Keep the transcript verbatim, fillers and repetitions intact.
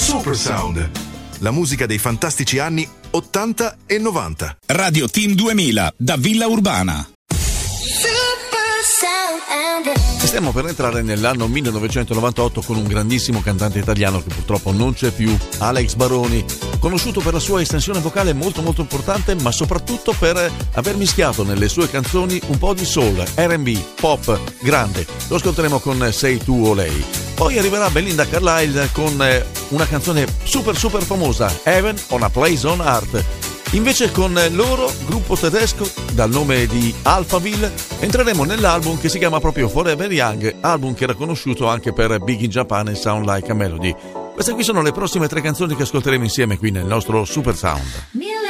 Super Sound, la musica dei fantastici anni ottanta e novanta. Radio Team duemila da Villa Urbana. Stiamo per entrare nell'anno millenovecentonovantotto con un grandissimo cantante italiano che purtroppo non c'è più, Alex Baroni, conosciuto per la sua estensione vocale molto molto importante, ma soprattutto per aver mischiato nelle sue canzoni un po' di soul, R and B, pop, grande. Lo ascolteremo con Sei tu o lei. Poi arriverà Belinda Carlisle con una canzone super super famosa, Heaven on a Place on Earth. Invece con loro, gruppo tedesco dal nome di Alphaville, entreremo nell'album che si chiama proprio Forever Young, album che era conosciuto anche per Big in Japan e Sound Like a Melody. Queste qui sono le prossime tre canzoni che ascolteremo insieme qui nel nostro Super Sound.